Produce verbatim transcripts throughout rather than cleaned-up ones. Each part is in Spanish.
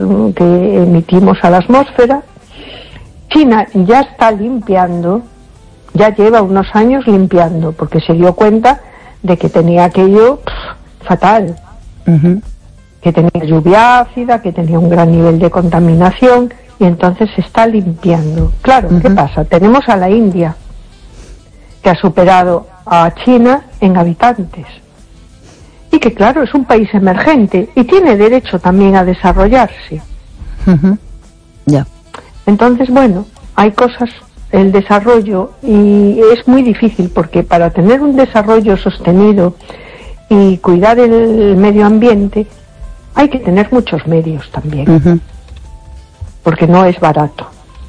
que emitimos a la atmósfera. China ya está limpiando, ya lleva unos años limpiando, porque se dio cuenta de que tenía aquello pff, fatal, uh-huh. que tenía lluvia ácida, que tenía un gran nivel de contaminación, y entonces se está limpiando. Claro, uh-huh. ¿qué pasa? Tenemos a la India, que ha superado a China en habitantes, y que claro, es un país emergente, y tiene derecho también a desarrollarse. Uh-huh. Ya. Yeah. Entonces, bueno, hay cosas, el desarrollo, y es muy difícil, porque para tener un desarrollo sostenido y cuidar el medio ambiente, hay que tener muchos medios también, uh-huh. porque no es barato.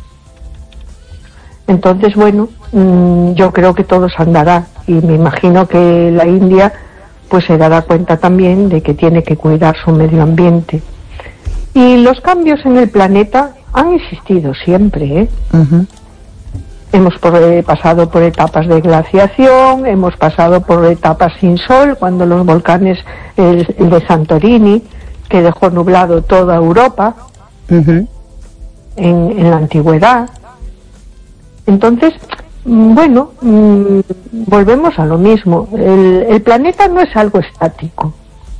Entonces, bueno, mmm, yo creo que todo se andará, y me imagino que la India pues se dará cuenta también de que tiene que cuidar su medio ambiente. Y los cambios en el planeta han existido siempre, ¿eh? Uh-huh. Hemos por, eh, pasado por etapas de glaciación, hemos pasado por etapas sin sol, cuando los volcanes, el, el de Santorini, que dejó nublado toda Europa, uh-huh. en, en la antigüedad. Entonces, bueno, mmm, volvemos a lo mismo. El, el planeta no es algo estático.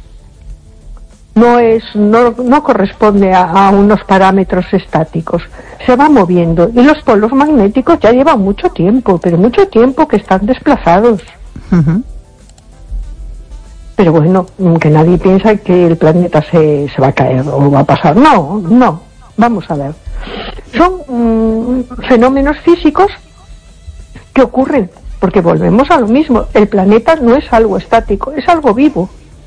No es, no, no corresponde a, a unos parámetros estáticos. Se va moviendo, y los polos magnéticos ya llevan mucho tiempo, pero mucho tiempo que están desplazados. Uh-huh. Pero bueno, que nadie piensa que el planeta se, se va a caer o va a pasar. No, no. Vamos a ver. Son mmm, fenómenos físicos que ocurren, porque volvemos a lo mismo. El planeta no es algo estático, es algo vivo.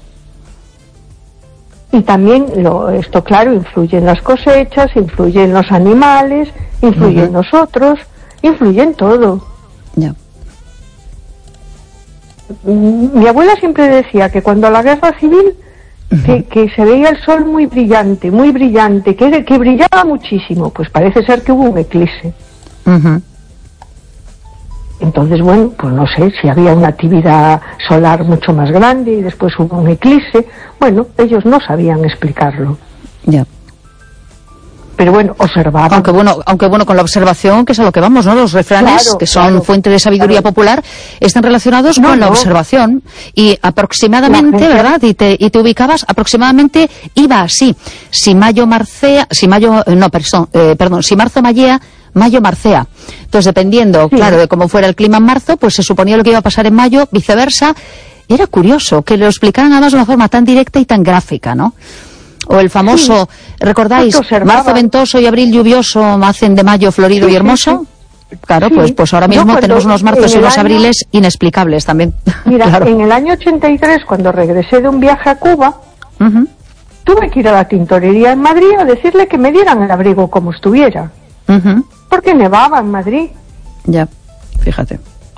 Y también, lo, esto claro, influye en las cosechas, influye en los animales, influye uh-huh. en nosotros, influye en todo. Yeah. Mi abuela siempre decía que cuando la guerra civil, uh-huh. que, que se veía el sol muy brillante, muy brillante, que, que brillaba muchísimo, pues parece ser que hubo un eclipse. Uh-huh. Entonces, bueno, pues no sé si había una actividad solar mucho más grande y después hubo un eclipse. Bueno, ellos no sabían explicarlo. Ya. Yeah. Pero bueno, observaban. Aunque bueno, aunque bueno, con la observación, que es a lo que vamos, ¿no? Los refranes, claro, que son claro, fuente de sabiduría claro. popular, están relacionados no, con la no. observación. Y aproximadamente, gente... ¿verdad? Y te, y te ubicabas, aproximadamente iba así. Si mayo marcea, si mayo, no, perdón, eh, perdón, si marzo mayea, mayo marcea. Entonces, dependiendo, sí. claro, de cómo fuera el clima en marzo, pues se suponía lo que iba a pasar en mayo, viceversa. Era curioso que lo explicaran además de una forma tan directa y tan gráfica, ¿no? O el famoso, sí. ¿recordáis? Marzo ventoso y abril lluvioso hacen de mayo florido sí, y hermoso. Sí, sí. Claro, sí. pues pues ahora mismo tenemos unos marzos y unos año... abriles inexplicables también. Mira, claro. en el año ochenta y tres, cuando regresé de un viaje a Cuba, uh-huh. tuve que ir a la tintorería en Madrid a decirle que me dieran el abrigo como estuviera. Uh-huh. Porque nevaba en Madrid. Ya, fíjate.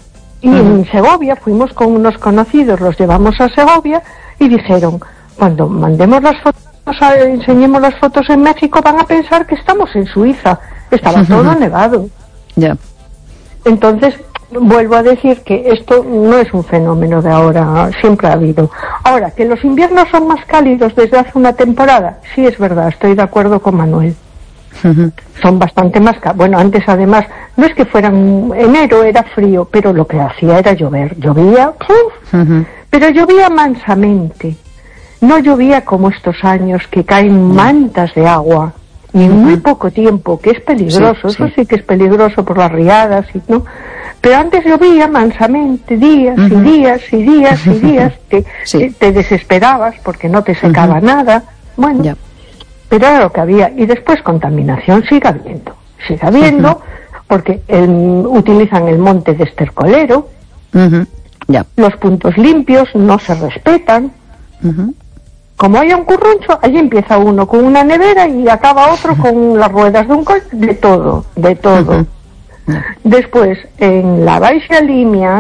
Y uh-huh. en Segovia fuimos con unos conocidos, los llevamos a Segovia y dijeron, cuando mandemos las fotos, enseñemos las fotos en México, van a pensar que estamos en Suiza. Estaba uh-huh. todo nevado. Ya. Entonces, vuelvo a decir que esto no es un fenómeno de ahora, siempre ha habido. Ahora, que los inviernos son más cálidos desde hace una temporada, sí es verdad, estoy de acuerdo con Manuel. Uh-huh. Son bastante más ca- bueno, antes además no es que fueran enero, era frío, pero lo que hacía era llover, llovía ¡puf! Uh-huh. Pero llovía mansamente, no llovía como estos años que caen mantas de agua y en uh-huh. muy poco tiempo, que es peligroso, sí, eso sí. sí que es peligroso por las riadas y no, pero antes llovía mansamente días uh-huh. y días y días y días, te, sí. te, te desesperabas porque no te secaba uh-huh. nada, bueno yeah. pero era lo que había. Y después contaminación sigue habiendo, sigue habiendo, uh-huh. porque el, utilizan el monte de estercolero, uh-huh. yeah. los puntos limpios no se respetan, uh-huh. como haya un curruncho, allí empieza uno con una nevera y acaba otro uh-huh. con las ruedas de un coche, de todo, de todo. Uh-huh. Uh-huh. Después, en la Baixa Limia,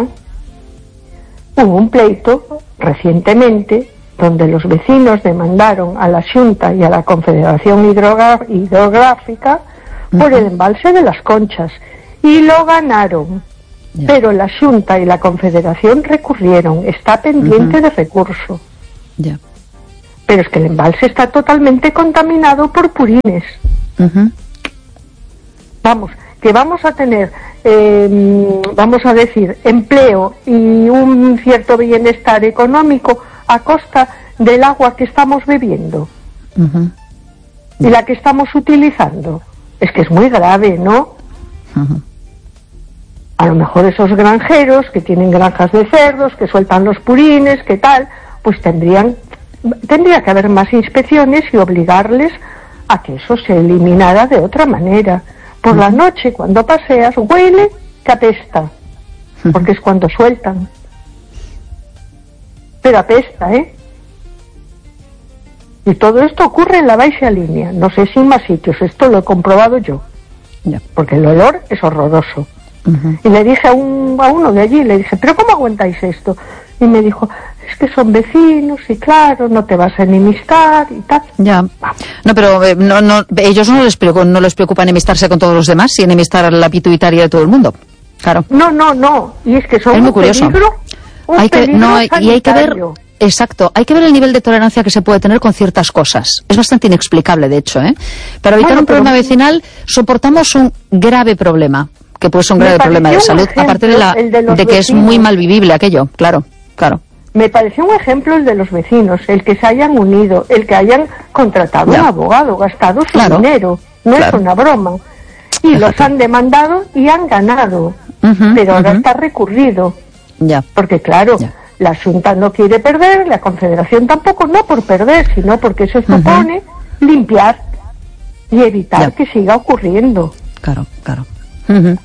hubo un pleito recientemente donde los vecinos demandaron a la Xunta y a la Confederación Hidrogra- Hidrográfica uh-huh. por el embalse de las Conchas, y lo ganaron, yeah. pero la Xunta y la Confederación recurrieron, está pendiente uh-huh. de recurso. Yeah. pero es que el embalse está totalmente contaminado por purines. Uh-huh. Vamos, que vamos a tener, eh, vamos a decir, empleo y un cierto bienestar económico a costa del agua que estamos bebiendo uh-huh. y la que estamos utilizando. Es que es muy grave, ¿no? Uh-huh. A lo mejor esos granjeros que tienen granjas de cerdos, que sueltan los purines, que tal, pues tendrían, tendría que haber más inspecciones y obligarles a que eso se eliminara de otra manera. Por uh-huh. la noche, cuando paseas, huele que apesta, uh-huh. porque es cuando sueltan. Pero apesta, ¿eh? Y todo esto ocurre en la Baixa Línea. No sé si en más sitios, esto lo he comprobado yo. Yeah. Porque el olor es horroroso. Uh-huh. Y le dije a, un, a uno de allí, le dije, ¿pero cómo aguantáis esto? Y me dijo, es que son vecinos y claro, no te vas a enemistar y tal. Ya. No, pero eh, no, no, ellos no les, preocupa, no les preocupa enemistarse con todos los demás y enemistar a la pituitaria de todo el mundo. Claro. No, no, no. Y es que son es muy un curioso. Peligro, un hay que, peligro no, hay, y hay que ver... Exacto, hay que ver el nivel de tolerancia que se puede tener con ciertas cosas. Es bastante inexplicable, de hecho, ¿eh? Para evitar bueno, un problema pero... vecinal, soportamos un grave problema, que puede ser un grave problema de salud, ejemplo, aparte de, la, de, de que vecinos. Es muy mal vivible aquello, claro, claro. Me pareció un ejemplo el de los vecinos, el que se hayan unido, el que hayan contratado ya. un abogado, gastado su claro. dinero, no claro. es una broma. Y Fíjate. los han demandado y han ganado, uh-huh, pero ahora uh-huh. está recurrido. Ya. Porque claro... Ya. La Junta no quiere perder, la Confederación tampoco, no por perder, sino porque eso supone uh-huh. limpiar y evitar ya. que siga ocurriendo. Claro, claro. Uh-huh.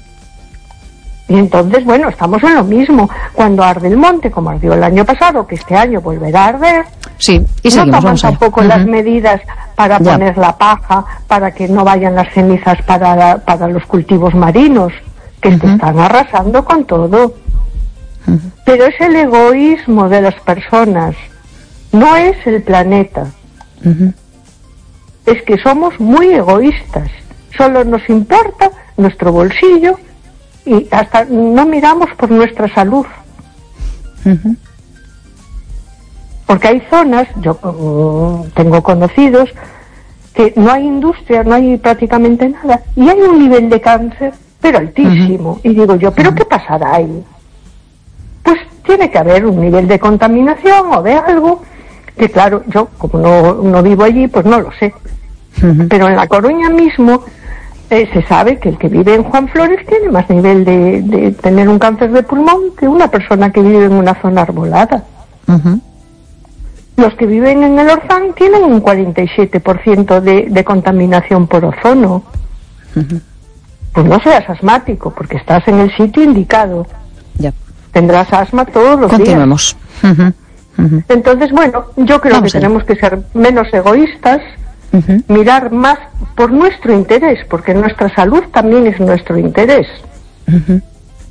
Y entonces, bueno, estamos en lo mismo. Cuando arde el monte, como ardió el año pasado, que este año volverá a arder, sí, y seguimos, no toman tampoco uh-huh. las medidas para ya. poner la paja, para que no vayan las cenizas para, para los cultivos marinos, que uh-huh. se están arrasando con todo. Pero es el egoísmo de las personas, no es el planeta. Uh-huh. Es que somos muy egoístas, solo nos importa nuestro bolsillo y hasta no miramos por nuestra salud. Uh-huh. Porque hay zonas, yo uh, tengo conocidos, que no hay industria, no hay prácticamente nada, y hay un nivel de cáncer, pero altísimo. Uh-huh. Y digo yo, ¿pero uh-huh. qué pasará ahí? Pues tiene que haber un nivel de contaminación o de algo, que claro, yo como no, no vivo allí, pues no lo sé. Uh-huh. Pero en La Coruña mismo eh, se sabe que el que vive en Juan Flores tiene más nivel de, de tener un cáncer de pulmón que una persona que vive en una zona arbolada. Uh-huh. Los que viven en el Orzán tienen un cuarenta y siete por ciento de, de contaminación por ozono. Uh-huh. Pues no seas asmático, porque estás en el sitio indicado. Ya. Tendrás asma todos los Continuemos. días. Uh-huh. Uh-huh. Entonces, bueno, yo creo Vamos que allá. tenemos que ser menos egoístas, uh-huh. mirar más por nuestro interés, porque nuestra salud también es nuestro interés. Uh-huh.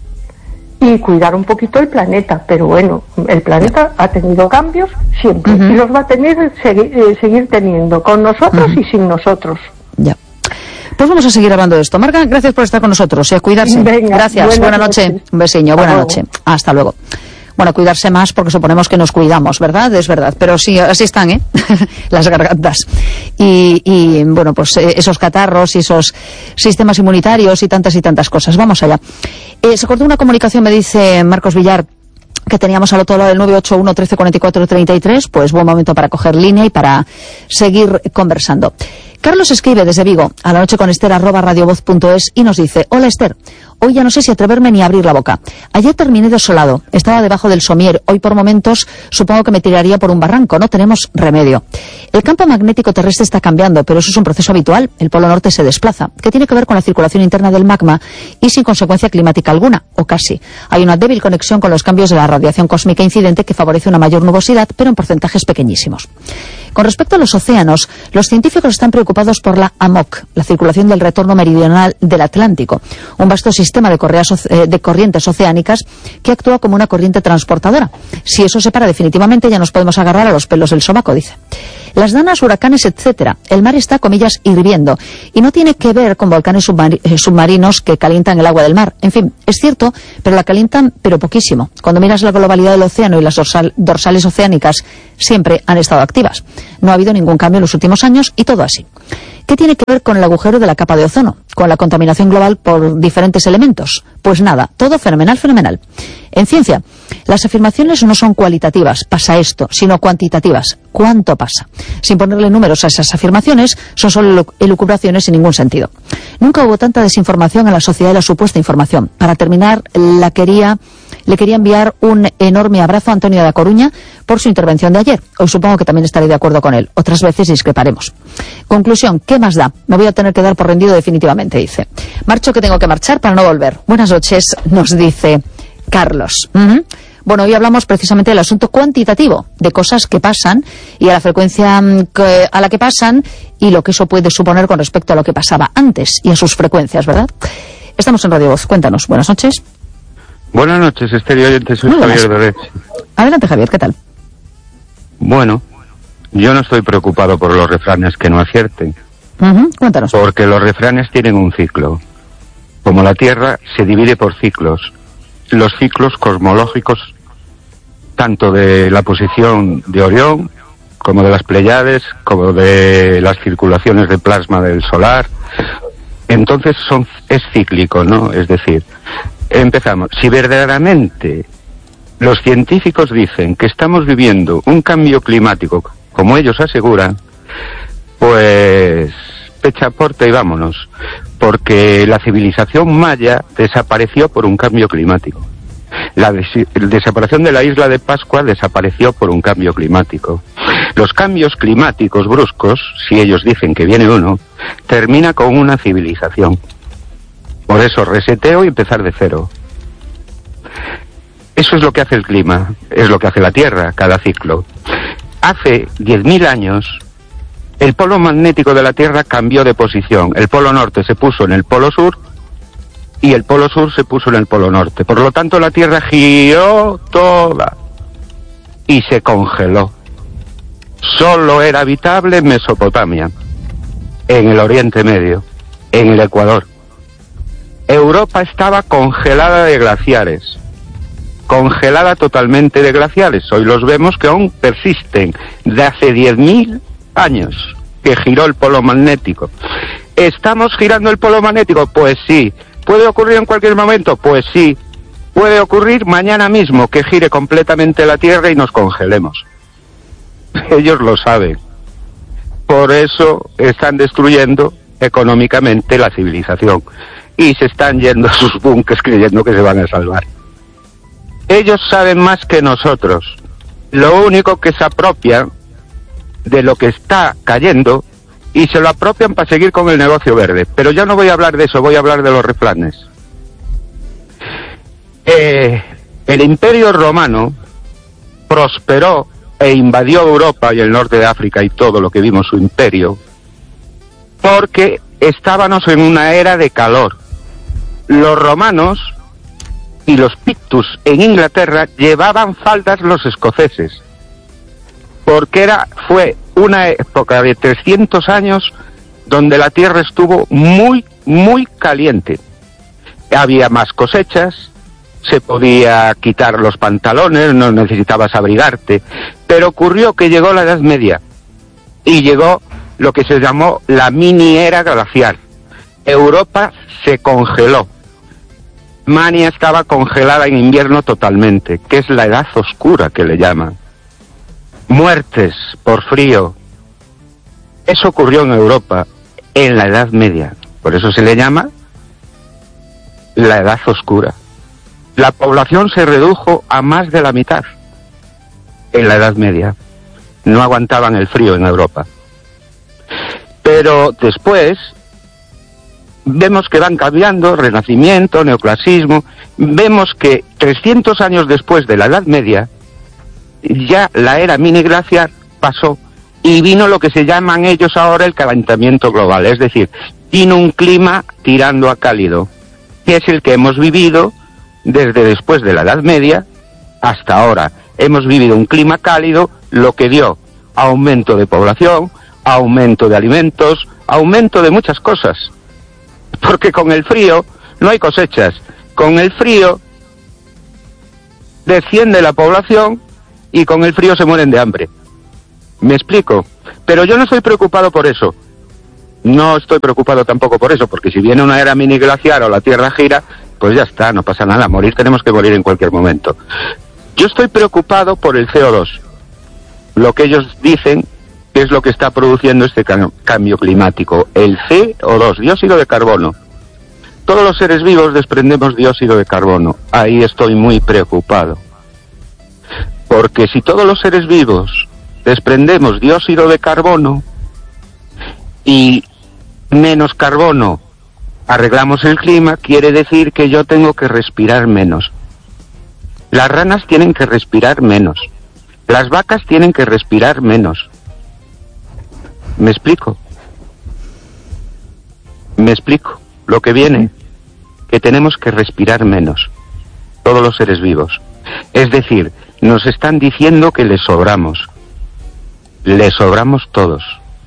Y cuidar un poquito el planeta. Pero bueno, el planeta yeah. ha tenido cambios siempre, uh-huh. y los va a tener segui- eh, seguir teniendo, con nosotros uh-huh. y sin nosotros. Ya. Yeah. Pues vamos a seguir hablando de esto. Marga, gracias por estar con nosotros y a cuidarse. Venga, gracias, buena noche. Noches. Un besiño, buena Hasta noche. Luego. Hasta luego. Bueno, cuidarse más porque suponemos que nos cuidamos, ¿verdad? Es verdad, pero sí, así están, ¿eh? Las gargantas. Y, y, bueno, pues eh, esos catarros y esos sistemas inmunitarios y tantas y tantas cosas. Vamos allá. Eh, se cortó una comunicación, me dice Marcos Villar, que teníamos al otro lado del nueve ocho uno, trece, cuarenta y cuatro, treinta y tres, pues buen momento para coger línea y para seguir conversando. Carlos escribe desde Vigo, a la noche con Esther, arroba radiovoz punto es, y nos dice: hola Esther, hoy ya no sé si atreverme ni a abrir la boca. Ayer terminé desolado, estaba debajo del somier, hoy por momentos supongo que me tiraría por un barranco, no tenemos remedio. El campo magnético terrestre está cambiando, pero eso es un proceso habitual, el polo norte se desplaza, que tiene que ver con la circulación interna del magma y sin consecuencia climática alguna, o casi. Hay una débil conexión con los cambios de la radiación cósmica incidente que favorece una mayor nubosidad, pero en porcentajes pequeñísimos. Con respecto a los océanos, los científicos están preocupados por la A M O C, la circulación del retorno meridional del Atlántico, un vasto sistema de, correas, de corrientes oceánicas que actúa como una corriente transportadora. Si eso se para definitivamente, ya nos podemos agarrar a los pelos del sobaco, dice. Las danas, huracanes, etcétera. El mar está, comillas, hirviendo. Y no tiene que ver con volcanes submar eh, submarinos que calientan el agua del mar. En fin, es cierto, pero la calientan, pero poquísimo. Cuando miras la globalidad del océano y las dorsal, dorsales oceánicas, siempre han estado activas. No ha habido ningún cambio en los últimos años y todo así. ¿Qué tiene que ver con el agujero de la capa de ozono? ¿Con la contaminación global por diferentes elementos? Pues nada, todo fenomenal, fenomenal. En ciencia, las afirmaciones no son cualitativas, pasa esto, sino cuantitativas. ¿Cuánto pasa? Sin ponerle números a esas afirmaciones, son solo elucubraciones sin ningún sentido. Nunca hubo tanta desinformación en la sociedad de la supuesta información. Para terminar, la quería... Le quería enviar un enorme abrazo a Antonio da Coruña por su intervención de ayer. Hoy supongo que también estaré de acuerdo con él. Otras veces discreparemos. Conclusión, ¿qué más da? Me voy a tener que dar por rendido definitivamente, dice. Marcho, que tengo que marchar para no volver. Buenas noches, nos dice Carlos. Uh-huh. Bueno, hoy hablamos precisamente del asunto cuantitativo, de cosas que pasan y a la frecuencia que, a la que pasan y lo que eso puede suponer con respecto a lo que pasaba antes y a sus frecuencias, ¿verdad? Estamos en Radio Voz. Cuéntanos. Buenas noches. Buenas noches, estéreo oyente, soy Javier Doret. Adelante, Javier, ¿qué tal? Bueno, yo no estoy preocupado por los refranes que no acierten. Uh-huh. Cuéntanos. Porque los refranes tienen un ciclo. Como la Tierra se divide por ciclos. Los ciclos cosmológicos, tanto de la posición de Orión, como de las Pléyades, como de las circulaciones de plasma del solar. Entonces son, es cíclico, ¿no? Es decir... Empezamos. Si verdaderamente los científicos dicen que estamos viviendo un cambio climático, como ellos aseguran, pues pechaporte y vámonos, porque la civilización maya desapareció por un cambio climático. La des- desaparición de la isla de Pascua desapareció por un cambio climático. Los cambios climáticos bruscos, si ellos dicen que viene uno, termina con una civilización. Por eso, reseteo y empezar de cero. Eso es lo que hace el clima, es lo que hace la Tierra, cada ciclo. Hace diez mil años, el polo magnético de la Tierra cambió de posición. El polo norte se puso en el polo sur y el polo sur se puso en el polo norte. Por lo tanto, la Tierra giró toda y se congeló. Solo era habitable en Mesopotamia, en el Oriente Medio, en el Ecuador. Europa estaba congelada de glaciares, congelada totalmente de glaciares. Hoy los vemos que aún persisten de hace diez mil años que giró el polo magnético. ¿Estamos girando el polo magnético? Pues sí. ¿Puede ocurrir en cualquier momento? Pues sí. Puede ocurrir mañana mismo que gire completamente la Tierra y nos congelemos. Ellos lo saben. Por eso están destruyendo económicamente la civilización. Y se están yendo a sus búnkeres creyendo que se van a salvar. Ellos saben más que nosotros. Lo único que se apropian de lo que está cayendo y se lo apropian para seguir con el negocio verde. Pero yo no voy a hablar de eso, voy a hablar de los refranes. Eh, el Imperio Romano prosperó e invadió Europa y el norte de África y todo lo que vimos su imperio porque estábamos en una era de calor. Los romanos y los pictus en Inglaterra llevaban faldas los escoceses, porque era fue una época de trescientos años donde la tierra estuvo muy, muy caliente. Había más cosechas, se podía quitar los pantalones, no necesitabas abrigarte, pero ocurrió que llegó la Edad Media y llegó lo que se llamó la mini era glacial. Europa se congeló. Mania estaba congelada en invierno totalmente, que es la edad oscura que le llaman. Muertes por frío. Eso ocurrió en Europa en la Edad Media. Por eso se le llama la edad oscura. La población se redujo a más de la mitad en la Edad Media. No aguantaban el frío en Europa. Pero después vemos que van cambiando, Renacimiento, Neoclasismo, vemos que trescientos años después de la Edad Media, ya la era mini glaciar pasó y vino lo que se llaman ellos ahora el calentamiento global, es decir, vino un clima tirando a cálido, que es el que hemos vivido desde después de la Edad Media hasta ahora. Hemos vivido un clima cálido, lo que dio aumento de población, aumento de alimentos, aumento de muchas cosas. Porque con el frío no hay cosechas, con el frío desciende la población y con el frío se mueren de hambre. ¿Me explico? Pero yo no estoy preocupado por eso. No estoy preocupado tampoco por eso, porque si viene una era mini glaciar o la Tierra gira, pues ya está, no pasa nada, morir tenemos que morir en cualquier momento. Yo estoy preocupado por el C O dos, lo que ellos dicen que es lo que está produciendo este cambio climático, el C O dos, dióxido de carbono. Todos los seres vivos desprendemos dióxido de carbono, ahí estoy muy preocupado. Porque si todos los seres vivos desprendemos dióxido de carbono y menos carbono arreglamos el clima, quiere decir que yo tengo que respirar menos. Las ranas tienen que respirar menos. Las vacas tienen que respirar menos. ¿Me explico? ¿Me explico? Lo que viene, que tenemos que respirar menos. Todos los seres vivos. Es decir, nos están diciendo que les sobramos. Les sobramos todos.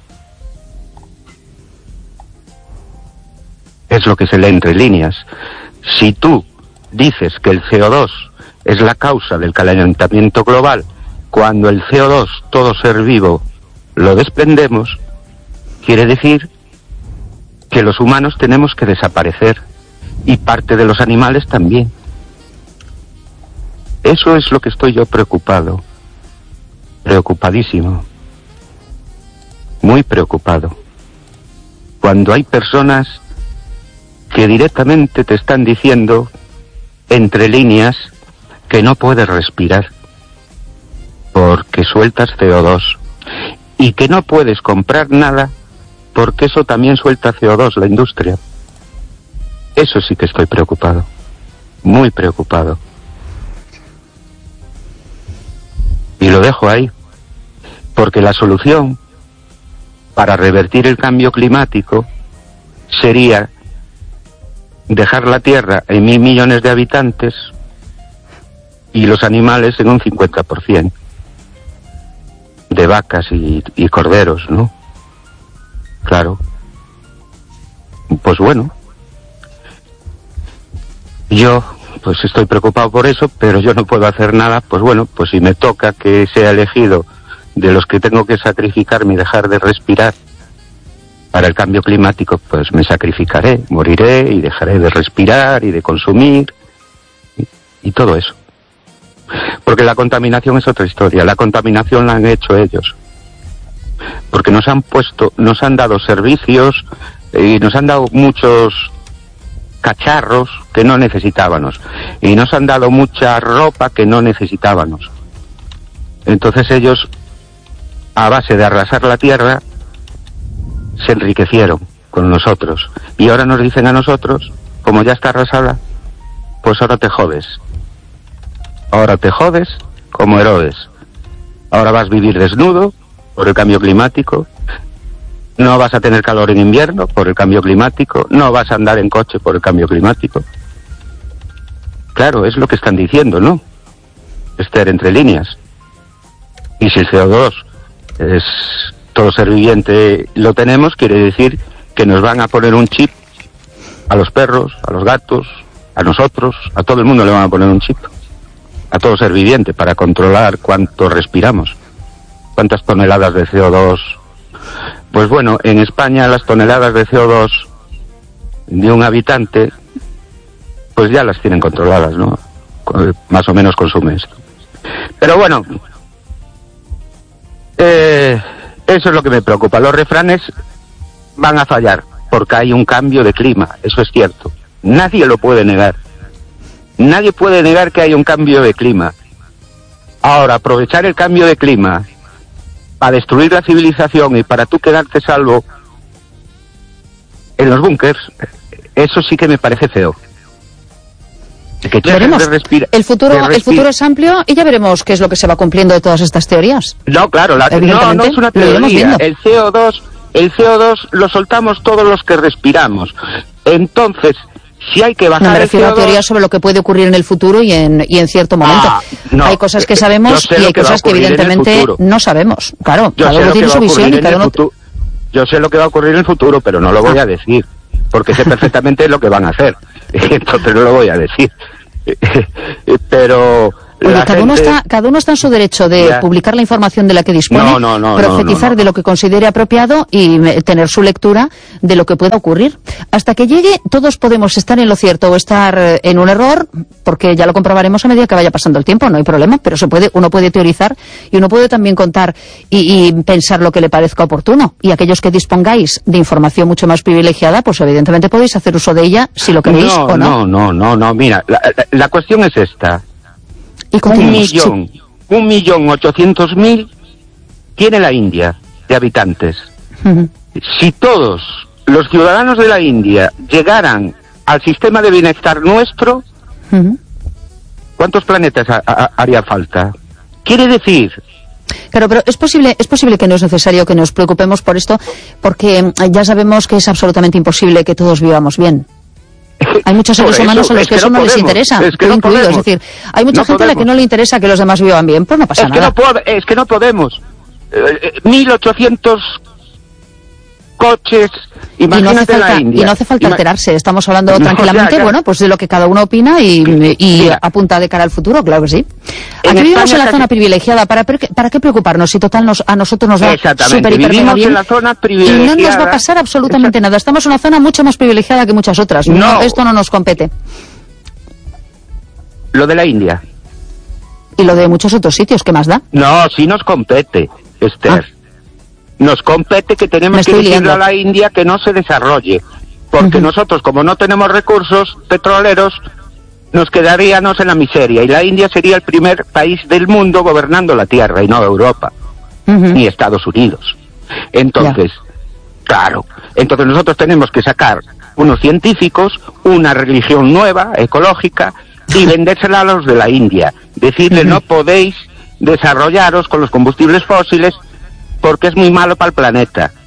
Es lo que se lee entre líneas. Si tú dices que el C O dos es la causa del calentamiento global, cuando el C O dos, todo ser vivo, lo desprendemos, quiere decir que los humanos tenemos que desaparecer, y parte de los animales también. Eso es lo que estoy yo preocupado, preocupadísimo, muy preocupado. Cuando hay personas que directamente te están diciendo, entre líneas, que no puedes respirar, porque sueltas C O dos, y que no puedes comprar nada, porque eso también suelta C O dos, la industria. Eso sí que estoy preocupado, muy preocupado. Y lo dejo ahí, porque la solución para revertir el cambio climático sería dejar la Tierra en mil millones de habitantes y los animales en un cincuenta por ciento de vacas y, y corderos, ¿no? Claro. Pues bueno, yo pues estoy preocupado por eso, pero yo no puedo hacer nada. Pues bueno, pues si me toca que sea elegido de los que tengo que sacrificarme y dejar de respirar para el cambio climático, pues me sacrificaré, moriré y dejaré de respirar y de consumir y, y todo eso. Porque la contaminación es otra historia, la contaminación la han hecho ellos. Porque nos han puesto, nos han dado servicios y nos han dado muchos cacharros que no necesitábamos y nos han dado mucha ropa que no necesitábamos. Entonces ellos, a base de arrasar la tierra, se enriquecieron con nosotros y ahora nos dicen a nosotros, como ya está arrasada, pues ahora te jodes, ahora te jodes como Herodes, ahora vas a vivir desnudo por el cambio climático, no vas a tener calor en invierno por el cambio climático, no vas a andar en coche por el cambio climático. Claro, es lo que están diciendo, ¿no? Esther, entre líneas. Y si el C O dos es todo ser viviente lo tenemos, quiere decir que nos van a poner un chip a los perros, a los gatos, a nosotros, a todo el mundo le van a poner un chip, a todo ser viviente, para controlar cuánto respiramos, cuántas toneladas de C O dos. Pues bueno, en España las toneladas de C O dos de un habitante, pues ya las tienen controladas, ¿no? Más o menos consume esto. Pero bueno, eh, eso es lo que me preocupa. Los refranes van a fallar, porque hay un cambio de clima, eso es cierto. Nadie lo puede negar. Nadie puede negar que hay un cambio de clima. Ahora, aprovechar el cambio de clima para destruir la civilización y para tú quedarte salvo en los búnkers, eso sí que me parece feo. Que veremos. Respira, el futuro el futuro es amplio y ya veremos qué es lo que se va cumpliendo de todas estas teorías. No, claro, la, no, no es una teoría. El C O dos, el C O dos lo soltamos todos los que respiramos. Entonces, si hay que bajar no, me refiero el C O dos, a teorías sobre lo que puede ocurrir en el futuro y en, y en cierto momento. Ah, no, hay cosas que sabemos y hay que cosas que evidentemente no sabemos. Claro, yo cada uno tiene su visión y cada uno... Futuro, yo sé lo que va a ocurrir en el futuro, pero no lo voy ah. a decir, porque sé perfectamente lo que van a hacer. Entonces no lo voy a decir. Pero... Oye, cada, gente... uno está, cada uno está en su derecho de ya. publicar la información de la que dispone, no, no, no, profetizar no, no, no. de lo que considere apropiado y tener su lectura de lo que pueda ocurrir. Hasta que llegue, todos podemos estar en lo cierto o estar en un error, porque ya lo comprobaremos a medida que vaya pasando el tiempo, no hay problema, pero se puede, uno puede teorizar y uno puede también contar y, y pensar lo que le parezca oportuno. Y aquellos que dispongáis de información mucho más privilegiada, pues evidentemente podéis hacer uso de ella si lo queréis no, o no. No, no, no, no, mira, la, la, la cuestión es esta. Un millón, sí. un millón ochocientos mil tiene la India de habitantes. Uh-huh. Si todos los ciudadanos de la India llegaran al sistema de bienestar nuestro, uh-huh. ¿cuántos planetas ha, ha, haría falta? Quiere decir... Claro, pero es posible, es posible que no es necesario que nos preocupemos por esto, porque ya sabemos que es absolutamente imposible que todos vivamos bien. Hay muchos seres eso, humanos a los que, que eso no, no les interesa, es que yo no incluido. Podemos. Es decir, hay mucha no gente podemos. a la que no le interesa que los demás vivan bien, pues no pasa es nada. Que no es que no podemos. Eh, mil ochocientos coches, imagínate y no hace falta, la India. Y no hace falta Ima alterarse, estamos hablando no, tranquilamente, ya, ya. bueno, pues de lo que cada uno opina y, y Mira, apunta de cara al futuro, claro que sí. Aquí en vivimos España en la casi... zona privilegiada, ¿para, ¿para qué preocuparnos? Si total nos, a nosotros nos va súper hiper mega bien en la zona privilegiada. y no nos va a pasar absolutamente Exact... nada. Estamos en una zona mucho más privilegiada que muchas otras. No. No, esto no nos compete. Lo de la India. ¿Y lo de muchos otros sitios? ¿Qué más da? No, sí nos compete, Esther. Ah. Nos compete que tenemos que decirle a la India que no se desarrolle. Porque uh-huh. nosotros, como no tenemos recursos petroleros, nos quedaríamos en la miseria. Y la India sería el primer país del mundo gobernando la Tierra, y no Europa, uh-huh. ni Estados Unidos. Entonces, yeah. claro, entonces nosotros tenemos que sacar unos científicos, una religión nueva, ecológica, y vendérsela a los de la India. Decirle, uh-huh. no podéis desarrollaros con los combustibles fósiles porque es muy malo para el planeta.